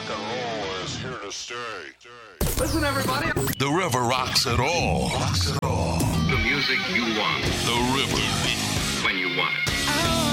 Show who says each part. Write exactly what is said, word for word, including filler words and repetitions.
Speaker 1: and roll is here to stay.
Speaker 2: Listen, everybody.
Speaker 3: The river rocks it all. Rocks it all.
Speaker 4: The music you want.
Speaker 3: The river.
Speaker 4: When you want it.
Speaker 5: I